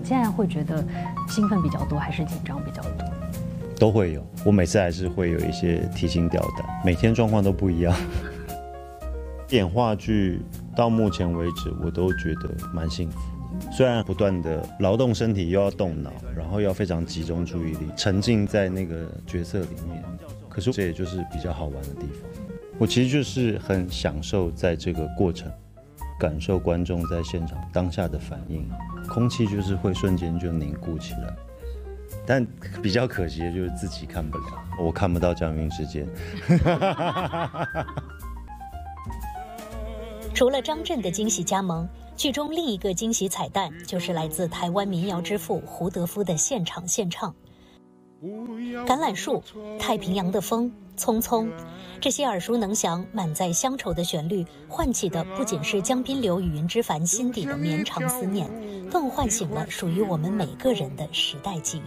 现在会觉得兴奋比较多，还是紧张比较多？ 都会有，我每次还是会有一些提心吊胆，每天状况都不一样。演话剧到目前为止，我都觉得蛮幸福的。虽然不断的劳动身体，又要动脑，然后要非常集中注意力，沉浸在那个角色里面，可是这也就是比较好玩的地方。我其实就是很享受在这个过程，感受观众在现场当下的反应，空气就是会瞬间就凝固起来。但比较可惜的就是自己看不了，我看不到江云之间。 除了张震的惊喜加盟，剧中另一个惊喜彩蛋就是来自台湾民谣之父胡德夫的现场献唱。橄榄树、太平洋的风、匆匆，这些耳熟能详、满载乡愁的旋律，唤起的不仅是江滨柳与云之凡心底的绵长思念，更唤醒了属于我们每个人的时代记忆。